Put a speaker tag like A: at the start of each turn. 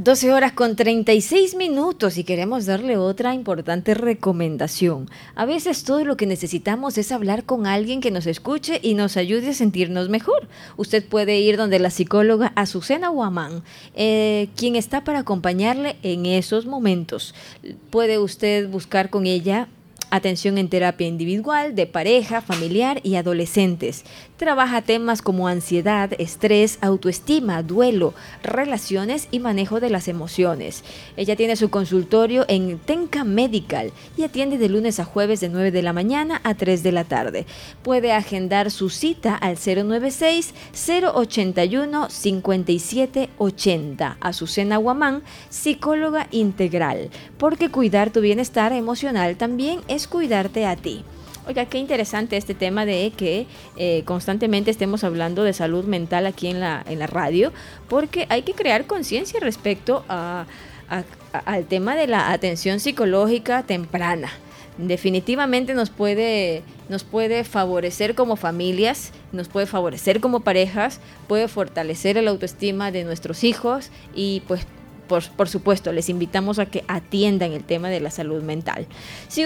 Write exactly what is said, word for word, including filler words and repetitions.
A: doce horas con treinta y seis minutos y queremos darle otra importante recomendación. A veces todo lo que necesitamos es hablar con alguien que nos escuche y nos ayude a sentirnos mejor. Usted puede ir donde la psicóloga Azucena Guamán, eh, quien está para acompañarle en esos momentos. Puede usted buscar con ella atención en terapia individual, de pareja, familiar y adolescentes. Trabaja temas como ansiedad, estrés, autoestima, duelo, relaciones y manejo de las emociones. Ella tiene su consultorio en Tenca Medical y atiende de lunes a jueves de nueve de la mañana a tres de la tarde. Puede agendar su cita al cero nueve seis, cero ocho uno, cinco siete ocho cero. Azucena Guamán, psicóloga integral, porque cuidar tu bienestar emocional también es cuidarte a ti. Oiga, qué interesante este tema de que eh, constantemente estemos hablando de salud mental aquí en la, en la radio, porque hay que crear conciencia respecto a, a, a, al tema de la atención psicológica temprana. Definitivamente nos puede, nos puede favorecer como familias, nos puede favorecer como parejas, puede fortalecer la autoestima de nuestros hijos y pues por, por supuesto les invitamos a que atiendan el tema de la salud mental. Si